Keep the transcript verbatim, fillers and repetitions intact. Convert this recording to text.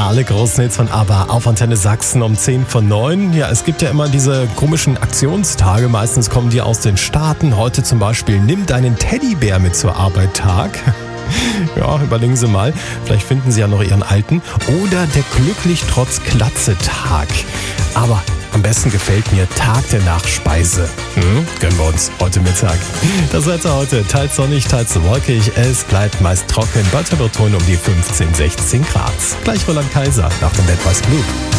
Alle großen Hits von ABBA auf Antenne Sachsen um zehn von neun. Ja, es gibt ja immer diese komischen Aktionstage. Meistens kommen die aus den Staaten. Heute zum Beispiel Nimm deinen Teddybär mit zur Arbeit Tag. Ja, überlegen Sie mal. Vielleicht finden Sie ja noch Ihren alten. Oder der Glücklich trotz Glatze Tag. Aber am besten gefällt mir Tag der Nachspeise. Hm, gönnen wir uns heute Mittag. Das Wetter heute teils sonnig, teils wolkig. Es bleibt meist trocken. Bei Temperaturen um die fünfzehn, sechzehn Grad. Gleich Roland Kaiser nach dem Netwas Blue.